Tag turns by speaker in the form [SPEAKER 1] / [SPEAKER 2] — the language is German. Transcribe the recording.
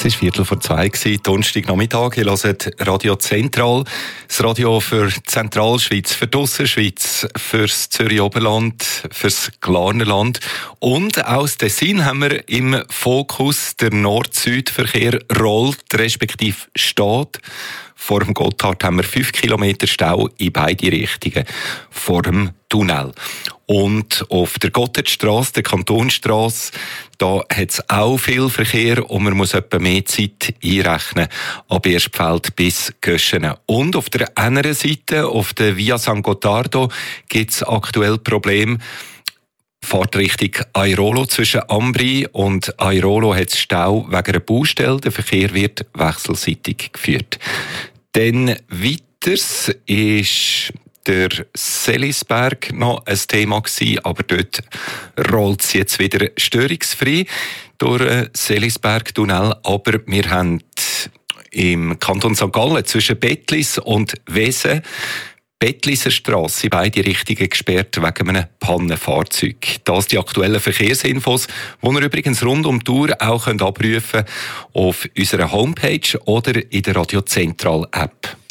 [SPEAKER 1] war 1:15, Donnerstagnachmittag. Ihr hört Radio Zentral, das Radio für die Zentralschweiz, für die Ausserschweiz, für das Zürich-Oberland, für das Glarnerland. Und auch das Tessin haben wir im Fokus. Der Nord-Süd-Verkehr rollt, respektive steht. Vor dem Gotthard haben wir 5 Kilometer Stau in beide Richtungen vor dem Tunnel. Und auf der Gotthardstrasse, der Kantonstrasse, da hat es auch viel Verkehr und man muss etwa mehr Zeit einrechnen, ab Erstfeld bis Göschenen. Und auf der anderen Seite, auf der Via San Gottardo, gibt es aktuell Probleme. Fahrt Richtung Airolo. Zwischen Ambri und Airolo hat es Stau wegen einer Baustelle. Der Verkehr wird wechselseitig geführt. Dann weiters ist der Selisberg noch ein Thema gewesen, aber dort rollt es jetzt wieder störungsfrei durch den Selisberg-Tunnel. Aber wir haben im Kanton St. Gallen zwischen Bettlis und Wesen Bettliser Strasse in beide Richtungen gesperrt wegen einem Pannenfahrzeug. Das die aktuellen Verkehrsinfos, die ihr übrigens rund um die Uhr auch abrufen könnt auf unserer Homepage oder in der Radio Zentral App.